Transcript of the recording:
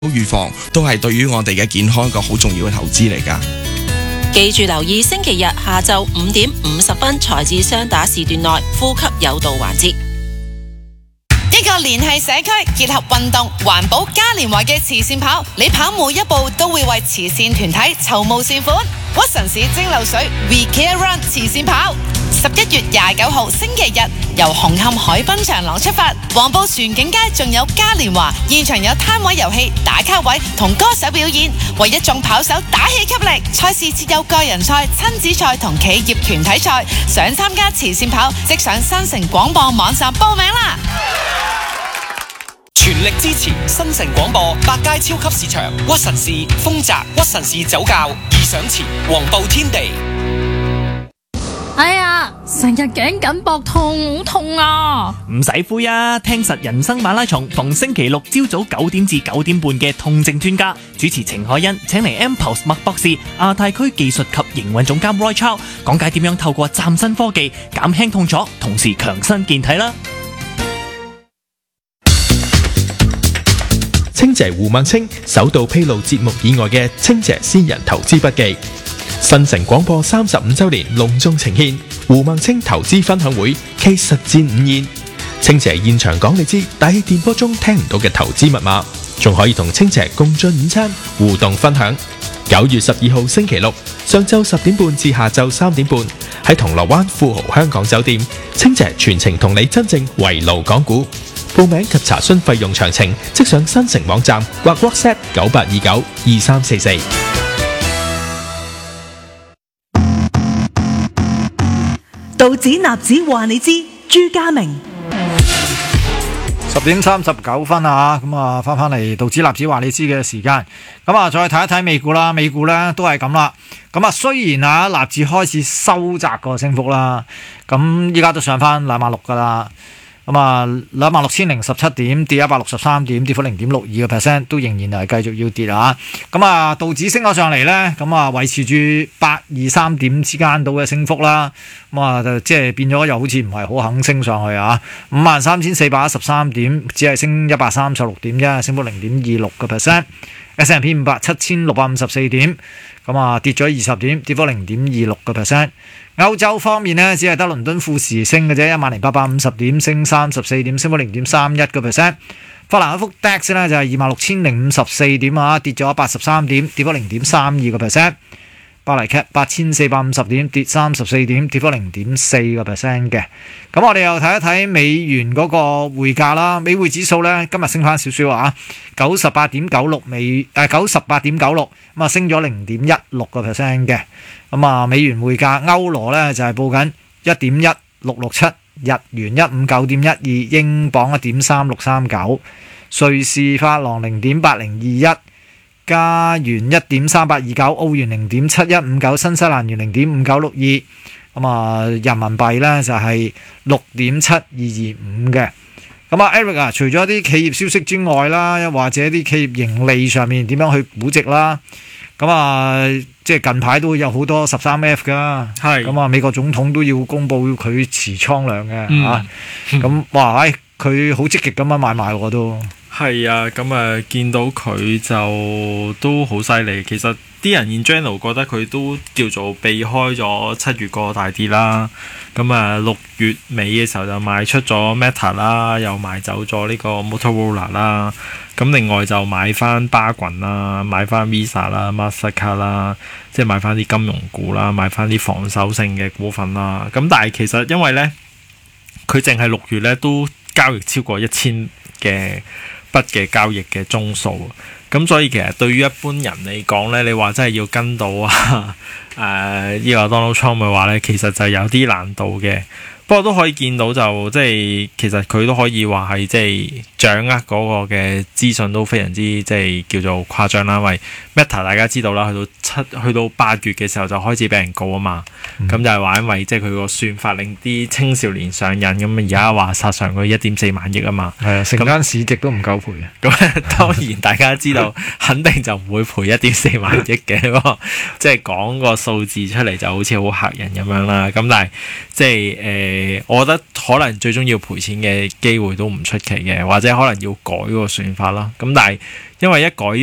預防都係對於我哋嘅健康一個好重要嘅投資嚟㗎。 記住留意星期日下晝5點50分財智雙打時段內呼吸有道環節。 一個聯繫社區結合運動環保嘉年華嘅慈善跑，你跑每一步都會為慈善團體籌募善款。屈臣氏蒸餾水 We Care Run 慈善跑，11月29號星期日由紅磡海濱長廊出發，黃埔船景街仲有嘉年華，現場有攤位遊戲、打卡位同歌手表演，為一眾跑手打氣給力。賽事設有個人賽、親子賽同企業團體賽，想參加慈善跑即上新城廣播網站報名啦。 全力支持新城廣播百佳超級市場、屈臣氏、豐澤、屈臣氏酒窖、義想前、黃埔天地。 哎呀，成日頸緊膊痛，好痛啊！ 唔使灰啊，聽實人生馬拉松，逢星期六朝早9點至9點半嘅痛症專家主持程海欣，請嚟 M-Pulse 麥博士、亞太區技術及營運總監 Roy Chow 講解點樣透過嶄新科技減輕痛楚，同時強身健體啦。 清姐胡孟青首度披露節目以外嘅清姐私人投資筆記。新城廣播35周年隆重呈現胡孟青投資分享會暨實戰午宴。清姐現場講你知大氣電波中聽唔到嘅投資密碼，仲可以同清姐共進午餐互動分享。9月12號星期六上晝10點半至下晝3點半喺銅鑼灣富豪香港酒店，清姐全程同你真正圍爐講股。報名及查詢費用詳情，即上新城網站或 WhatsApp 98292344。 道指納指話你知，朱家明。 10點39分啊，咁啊翻嚟道指納指話你知嘅時間，咁啊再睇一睇美股啦，美股咧都係咁啦，咁啊雖然啊納指開始收窄個升幅啦，咁依家都上翻26,000噶啦。咁啊，26,017點，跌163點，跌幅0.62%，都仍然係繼續要跌啊！咁啊，道指升咗上嚟咧，咁啊維持住823點之間到嘅升幅啦。咁啊，就即係變咗又好似唔係好肯升上去啊！53,413點，只係升136點啫，升幅0.26%。S&P 500 7,654點，咁啊跌咗20點，跌幅0.26%。歐洲方面呢，只係得倫敦富時升嘅啫，10,850點，升34點，升幅0.31%。法蘭克福 DAX 呢就係26,054點啊，跌咗83點，跌幅0.32%。巴黎 CAC 8,450點，跌34點，跌幅0.4% 嘅。咁我哋又睇一睇美元嗰個匯價啦，美匯指數咧今日升翻少少啊，98.9698.96，咁啊升咗0.16% 嘅。咁啊美元匯價歐羅咧就係報緊1.1667，日元159.12，英鎊1.3639，瑞士法郎0.8021。加元1.3829，澳元0.7159，新西蘭元0.5962，咁啊人民幣咧就係6.7225嘅。咁啊 Eric 啊，除咗啲企業消息之外啦，又或者啲企業盈利上面點樣去估值啦，咁啊即係近排都有好多13F 噶，咁啊美國總統都要公布佢持倉量嘅嚇，咁哇佢好積極咁樣買賣喎都。 係啊，咁啊見到佢就都好犀利。其實啲人 in general 覺得佢都叫做避開咗7月個大跌啦。咁啊6月尾嘅時候就賣出咗 Meta 啦，又賣走咗呢個 Motorola 啦。咁另外就買翻巴郡啦，買翻 Visa 啦、Mastercard 啦，即係買翻啲金融股啦，買翻啲防守性嘅股份啦。咁但係其實因為呢，佢淨係6月呢都交易超過1000嘅筆嘅交易嘅宗數，咁所以其實對於一般人嚟講咧，你話真係要跟到呢個 Donald Trump 嘅話咧，其實就有啲難度嘅。不過都可以見到就即係其實佢都可以話係即係掌握嗰個嘅資訊都非常之即係叫做誇張啦。因為 Meta 大家知道啦，去到8月嘅時候就開始俾人告啊嘛。咁就係話因為即係佢個算法令啲青少年上癮，咁而家話殺上佢1.4萬億啊嘛。係啊，成間市值都唔夠賠啊。咁當然大家知道肯定就唔會賠1.4萬億嘅，即係講個數字出嚟就好似好嚇人咁樣啦。咁但係即係我覺得可能最終要賠錢嘅機會都唔出奇嘅，或者可能要改個算法啦。咁但係因為一改呢